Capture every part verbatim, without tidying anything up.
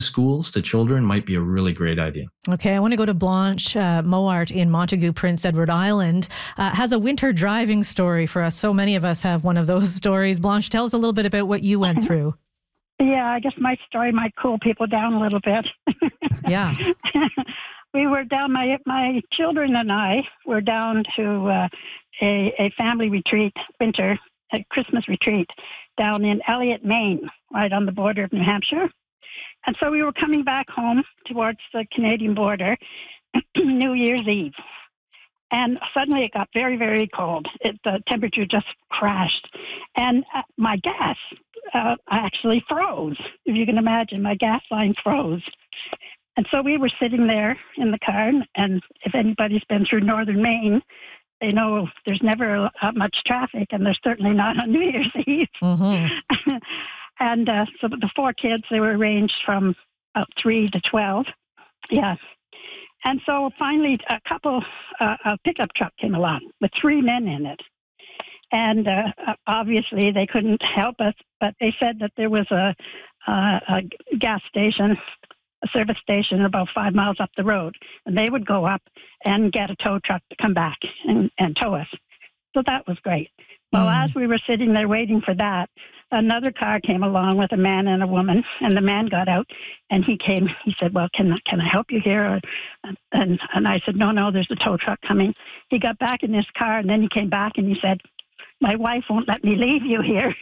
schools to children might be a really great idea. Okay, I want to go to Blanche uh, Moart in Montague, Prince Edward Island. Uh, has a winter driving story for us. So many of us have one of those stories. Blanche, tell us a little bit about what you went through. Yeah, I guess my story might cool people down a little bit. Yeah. We were down, my my children and I were down to uh, a, a family retreat, winter, a Christmas retreat, down in Elliott, Maine, right on the border of New Hampshire. And so we were coming back home towards the Canadian border, New Year's Eve. And suddenly it got very, very cold. It, the temperature just crashed. And uh, my gas uh, actually froze. If you can imagine, my gas line froze. And so we were sitting there in the car. And if anybody's been through northern Maine, they know there's never uh, much traffic, and there's certainly not on New Year's Eve. Mm-hmm. And uh, so the four kids, they were ranged from about three to twelve. Yeah. And so finally, a couple, uh, a pickup truck came along with three men in it. And uh, obviously, they couldn't help us, but they said that there was a, uh, a gas station, a service station about five miles up the road. And they would go up and get a tow truck to come back and, and tow us. So that was great. Well, mm. as we were sitting there waiting for that, another car came along with a man and a woman, and the man got out, and he came. He said, well, can, can I help you here? And, and I said, no, no, there's a tow truck coming. He got back in his car, and then he came back, and he said, my wife won't let me leave you here.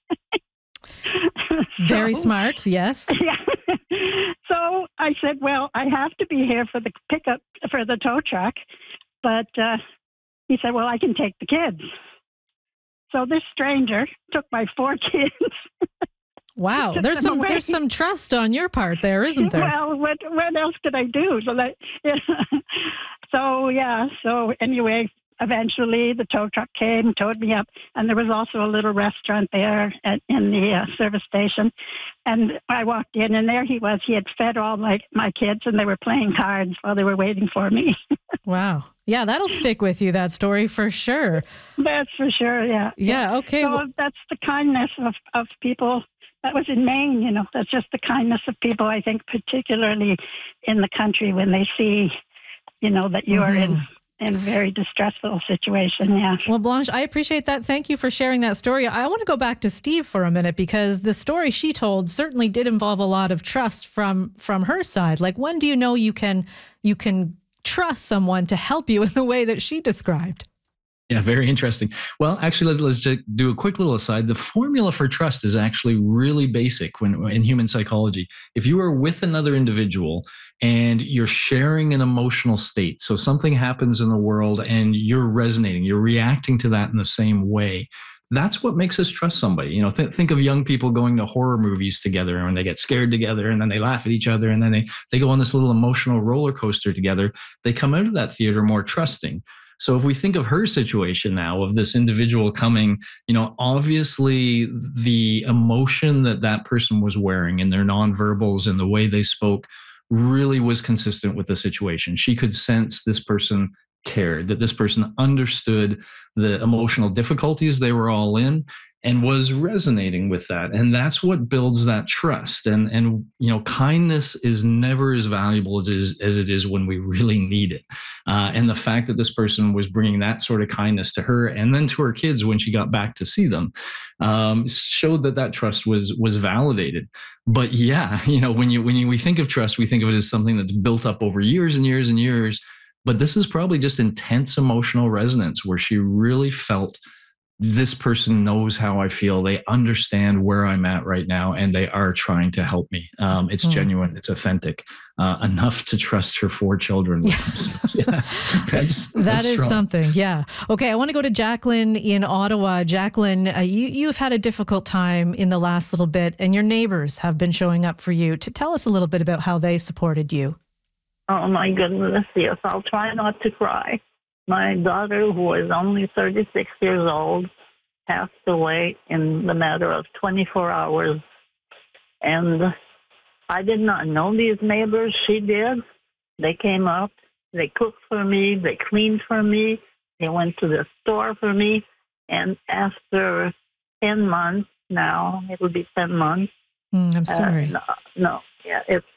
Very so, smart, yes. Yeah. So I said, well, I have to be here for the pickup, for the tow truck, but uh, he said, well, I can take the kids. So this stranger took my four kids. Wow, there's some away. there's some trust on your part there, isn't there? Well, what what else could I do? So that, yeah. so yeah. So anyway, eventually the tow truck came, towed me up, and there was also a little restaurant there at, in the uh, service station. And I walked in, and there he was. He had fed all my my kids, and they were playing cards while they were waiting for me. Wow. Yeah, that'll stick with you, that story, for sure. That's for sure, yeah. Yeah, okay. So well, that's the kindness of, of people. That was in Maine, you know. That's just the kindness of people, I think, particularly in the country when they see, you know, that you mm-hmm. are in, in a very distressful situation, yeah. Well, Blanche, I appreciate that. Thank you for sharing that story. I want to go back to Steve for a minute, because the story she told certainly did involve a lot of trust from from her side. Like, when do you know you can you can trust someone to help you in the way that she described? Yeah, very interesting. Well, actually, let's, let's just do a quick little aside. The formula for trust is actually really basic when in human psychology. If you are with another individual and you're sharing an emotional state, so something happens in the world and you're resonating, you're reacting to that in the same way, that's what makes us trust somebody. You know, th- think of young people going to horror movies together, and they get scared together, and then they laugh at each other, and then they, they go on this little emotional roller coaster together. They come out of that theater more trusting. So if we think of her situation now, of this individual coming, you know, obviously the emotion that that person was wearing and their nonverbals and the way they spoke really was consistent with the situation. She could sense this person cared, that this person understood the emotional difficulties they were all in and was resonating with that. And that's what builds that trust. And, and you know, kindness is never as valuable as it is, as it is when we really need it. Uh, and the fact that this person was bringing that sort of kindness to her and then to her kids when she got back to see them um, showed that that trust was was validated. But yeah, you know, when you when you, we think of trust, we think of it as something that's built up over years and years and years. But this is probably just intense emotional resonance where she really felt this person knows how I feel. They understand where I'm at right now, and they are trying to help me. Um, it's mm. genuine. It's authentic uh, enough to trust her four children. With them. So, yeah, that's, that that's is strong. something. Yeah. Okay. I want to go to Jacqueline in Ottawa. Jacqueline, uh, you, you've had a difficult time in the last little bit, and your neighbors have been showing up for you. To tell us a little bit about how they supported you. Oh, my goodness, yes. I'll try not to cry. My daughter, who is only thirty-six years old, passed away in the matter of twenty-four hours. And I did not know these neighbors. She did. They came up. They cooked for me. They cleaned for me. They went to the store for me. And after ten months now, it will be ten months. Mm, I'm sorry. Uh, no, no, Yeah, it's